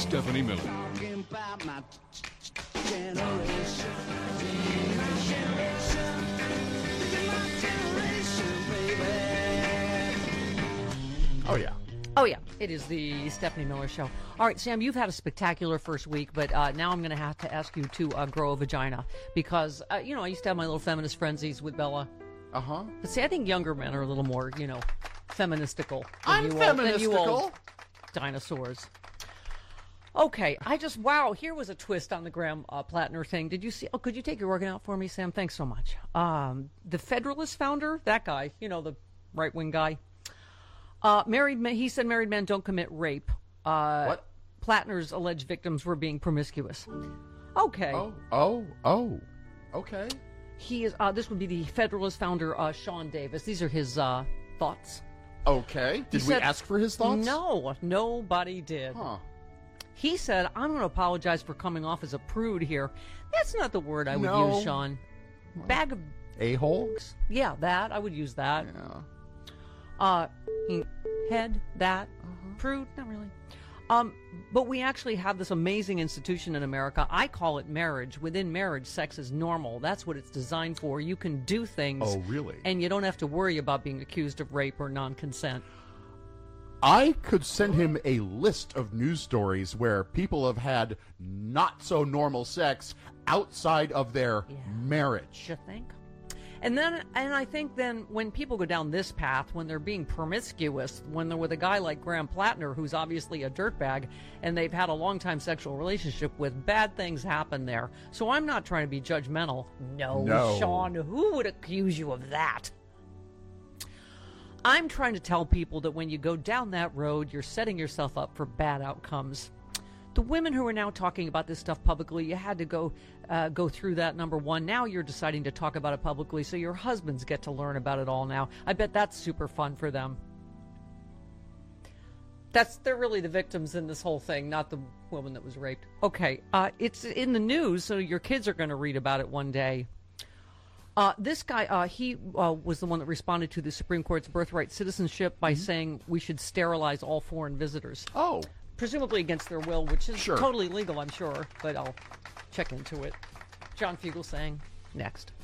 Stephanie Miller. Talking about my generation. Oh, yeah. Oh, yeah. It is the Stephanie Miller Show. All right, Sam, you've had a spectacular first week, but now I'm going to have to ask you to grow a vagina because, I used to have my little feminist frenzies with Bella. Uh-huh. But see, I think younger men are a little more, feministical. I'm than you old feministical. dinosaurs. Okay, here was a twist on the Graham Plattner thing. Did you see? Oh, could you take your organ out for me, Sam? Thanks so much. The Federalist founder, that guy, the right-wing guy. He said married men don't commit rape. What? Plattner's alleged victims were being promiscuous. Okay. Oh. Okay. He is. This would be the Federalist founder, Sean Davis. These are his thoughts. Okay. Did we ask for his thoughts? No, nobody did. Huh. He said, I'm going to apologize for coming off as a prude here. That's not the word I would use, Sean. Bag of... A-hole? Yeah, that. I would use that. Yeah. Head, that. Prude, not really. But we actually have this amazing institution in America. I call it marriage. Within marriage, sex is normal. That's what it's designed for. You can do things. Oh, really? And you don't have to worry about being accused of rape or non-consent. I could send him a list of news stories where people have had not so normal sex outside of their marriage. You think? And I think then when people go down this path, when they're being promiscuous, when they're with a guy like Graham Plattner, who's obviously a dirtbag, and they've had a long-time sexual relationship with, bad things happen there. So I'm not trying to be judgmental. No. Sean, who would accuse you of that? I'm trying to tell people that when you go down that road, you're setting yourself up for bad outcomes. The women who are now talking about this stuff publicly, you had to go through that, number one. Now you're deciding to talk about it publicly, so your husbands get to learn about it all now. I bet that's super fun for them. They're really the victims in this whole thing, not the woman that was raped. Okay, it's in the news, so your kids are going to read about it one day. This guy, he was the one that responded to the Supreme Court's birthright citizenship by saying we should sterilize all foreign visitors. Oh. Presumably against their will, which is Sure. totally legal, I'm sure, but I'll check into it. John Fugelsang, next.